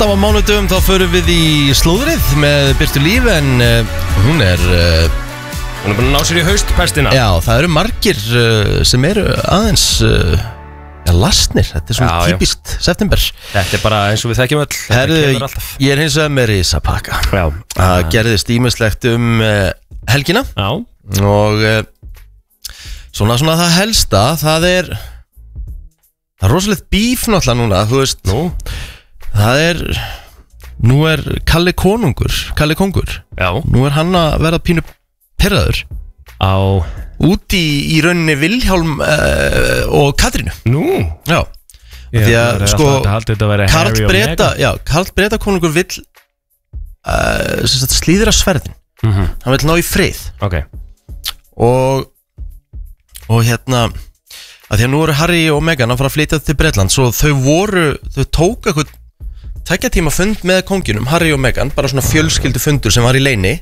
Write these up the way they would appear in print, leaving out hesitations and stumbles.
alltaf á mánudögum þá förum við í slúðrið með Birtu Líf en hún er búin að ná sér í haustpestina. Já, það eru margir sem eru aðeins lasnir, þetta er svona típist september. Þetta er bara eins og við þekkjum öll. Herðu, ég er hins vegar með risapakka. Það gerðist ýmislegt helgina. Já. Og svona það helsta, það er rosalegt bíf náttúrulega núna, þú veist. Nú er Kalli Kongur. Já. Nú er hann að verða pínu pirraður út í rauninni Vilhjálm og Katrínu. Nú? Já. Því að sko Karl Breta konungur vill slíðra sverðin. Hann vill ná í frið. Ok. Og hérna að því að nú eru Harry og Meghan að fara að flytja til Bretland, svo þau tók eitthvað 2 tíma fund með konginum, Harry og Meghan, bara svona fjölskyldu fundur sem var í leyni.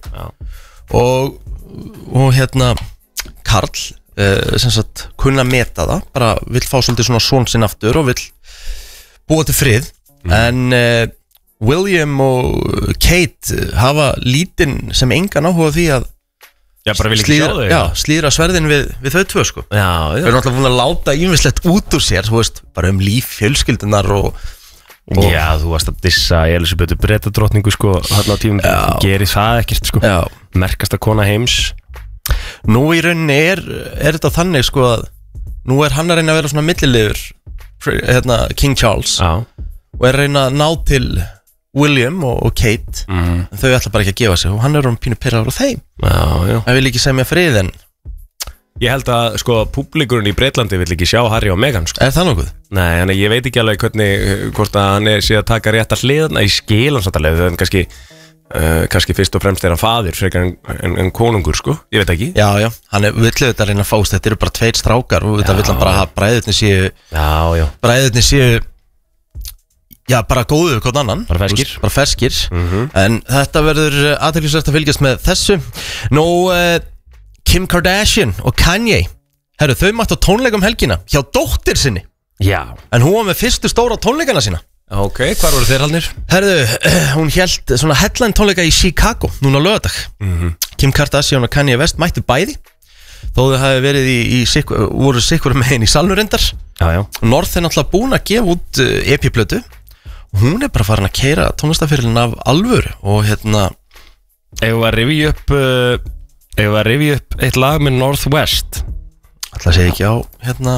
og hérna Karl sem sagt kunna meta það, bara vill fá svolítið svona son sinn aftur og vill búa til frið. En William og Kate hafa lítinn sem engan áhuga því að slíðra sverðin við þau tvö sko. Já. Við erum alltaf búin að láta ýmislegt út úr sér, þú veist, bara líf fjölskyldunar og Já, þú varst að dissa Elisabethu Bretadrottningu sko, þarna á tímum, gerir það ekkert sko. Merkasta kona heims. Nú í rauninni er þetta þannig sko að nú er hann að reyna að vera svona milliliður King Charles og er að reyna að ná til William og Kate. Þau ætla bara ekki að gefa sig og hann er pínu pirraður á þeim. Það vil ekki segja mér frið en ég held að sko públikurinn í Breitlandi vill ekki sjá Harry og Meghan sko. Er það nokkuð? Nei, en ég veit ekki alveg hvort að hann sé að taka rétt að hliðna í skil hans að leið, en kannski fyrst og fremst er hann faðir frekar en konungur sko, ég veit ekki. Já, hann vill auðvitað reyna að fást, þetta eru bara 2 strákar og þetta vill hann bara að bræðurnir séu bara góðu hvort annan. Bara ferskir. En þetta verður athyglisvert að fylgjast með þessu. Nú Kim Kardashian og Kanye, herru, þau mættu á tónleikum helgina hjá dóttir sinni. Já. En hún var með fyrstu stóra tónleikana sína. Ok, hvar voru þeir haldnir? Herru, hún hélt svona headline tónleika í Chicago núna á laugardag. Kim Kardashian og Kanye West mættu bæði, þó þau hafi verið voru sikkur megin í salnur reyndar. Já. North er náttúrulega búin að gefa út EP-plötu. Hún er bara farin að keyra tónlistaferilin af alvöru og hérna Eigum við að rifja upp eitt lag með Northwest. Það sé ekki á hérna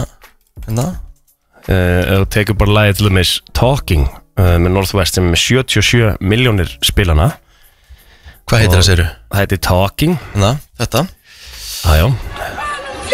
Þú tekur bara lagið til dæmis Talking með Northwest sem er með 77 milljónir spilana. Hvað heitir það, segirðu? Það heitir Talking. Þetta? Já,